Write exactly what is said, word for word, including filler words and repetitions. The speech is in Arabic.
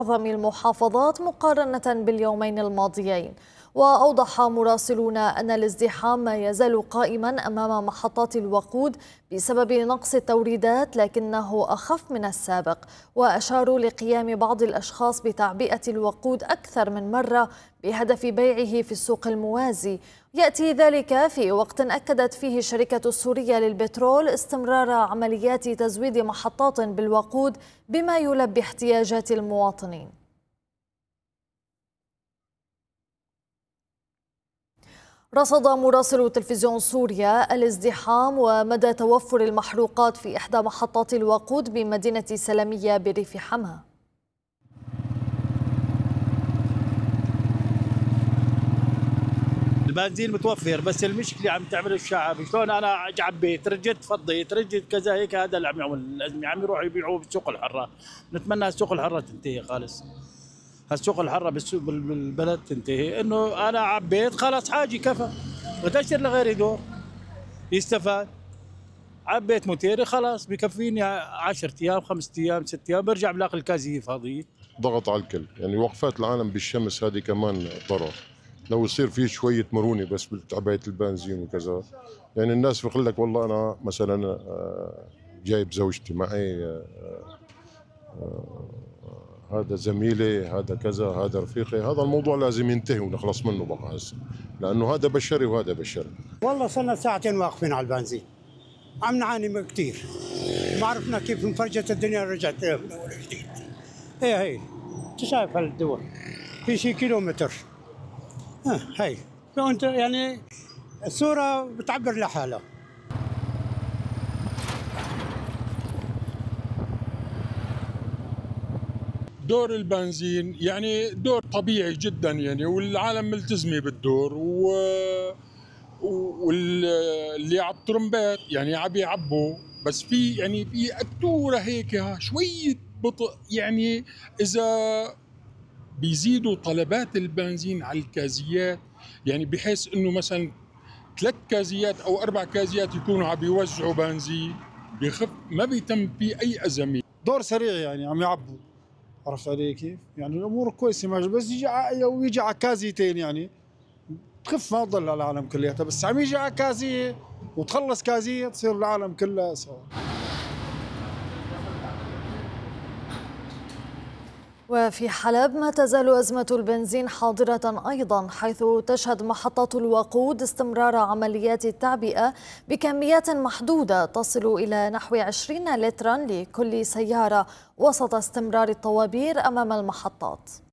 معظم المحافظات مقارنة باليومين الماضيين. وأوضح مراسلون أن الازدحام ما يزال قائما أمام محطات الوقود بسبب نقص التوريدات، لكنه أخف من السابق. وأشاروا لقيام بعض الأشخاص بتعبئة الوقود أكثر من مرة بهدف بيعه في السوق الموازي. يأتي ذلك في وقت أكدت فيه الشركة السورية للبترول استمرار عمليات تزويد محطات بالوقود بما يلبي احتياجات المواطنين. رصد مراسل تلفزيون سوريا الازدحام ومدى توفر المحروقات في إحدى محطات الوقود بمدينة سلمية بريف حما. البنزين متوفر، بس المشكله عم تعمل الشعب. شلون انا عبيت رجت فضيت رجت كذا هيك، هذا اللي عم يعمل الازمه، عم يروحوا يبيعوه بالسوق الحره. نتمنى السوق الحره تنتهي خالص، السوق الحره بالسوق بالبلد تنتهي، انه انا عبيت خلاص حاجي كفى، بتشتر لغيري دور يستفاد. عبيت موتيري خلاص بكفيني عشرة ايام خمسة ايام ست ايام، برجع بلاقي الكازيه فاضيه. ضغط على الكل، يعني وقفات العالم بالشمس هذه كمان ضرر. لو يصير في شويه مرونه بس بتعبئه البنزين وكذا، يعني الناس بيقول لك والله انا مثلا جايب زوجتي معي، هذا زميلي، هذا كذا، هذا رفيقي، هذا الموضوع لازم ينتهي ونخلص منه بقى هسه، لانه هذا بشري وهذا بشري. والله صرنا ساعتين واقفين على البنزين، عم نعاني كثير، ما عرفنا كيف انفرجت الدنيا رجعت من اول جديد. ايه هي انت شايف هالدول في شي كيلومتر، اه هي انت يعني الصوره بتعبر لحالها. دور البنزين يعني دور طبيعي جدا، يعني والعالم ملتزمه بالدور، و واللي على الطرمبات يعني عم يعبوا، بس في يعني في قطوره هيك شويه بطء. يعني اذا بيزيدوا طلبات البنزين على الكازيات، يعني بحيث انه مثلا ثلاث كازيات او اربع كازيات يكونوا عم يوزعوا بنزين، بخف ما بيتم فيه اي ازمه. دور سريع يعني عم يعبوا، عرفت علي كيف؟ يعني الامور كويسه ماشي، بس يجي ويجي على كازيتين يعني تخف، ما تضل على العالم كلياتها، بس عم يجي على كازيه وتخلص كازيه تصير العالم كلها سوا. وفي حلب ما تزال أزمة البنزين حاضرة أيضا، حيث تشهد محطات الوقود استمرار عمليات التعبئة بكميات محدودة تصل إلى نحو عشرين لترا لكل سيارة، وسط استمرار الطوابير أمام المحطات.